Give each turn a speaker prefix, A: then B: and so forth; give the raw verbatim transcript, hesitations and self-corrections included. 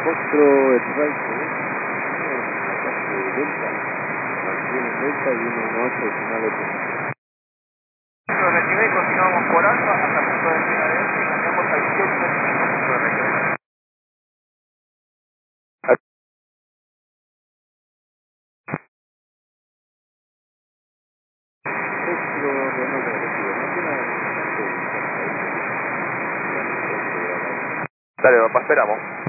A: Foxtrot Strike, ataque delta, mantiene delta y uno uno ocho final ocho.
B: Lo recibe y continuamos por alfa hasta punto de Filadelfia y cambiamos al siete veinticinco punto de requerimiento.
A: Foxtrot Renault agresivo, mantiene bastante.
B: Dale, papá, esperamos.